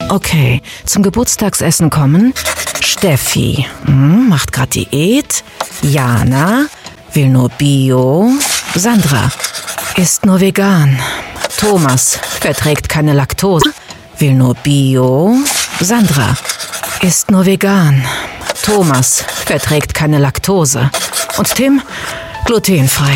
Okay, zum Geburtstagsessen kommen Steffi, macht grad Diät. Jana, will nur Bio. Sandra, isst nur vegan. Thomas, verträgt keine Laktose, will nur Bio. Sandra, isst nur vegan. Thomas, verträgt keine Laktose. Und Tim, glutenfrei.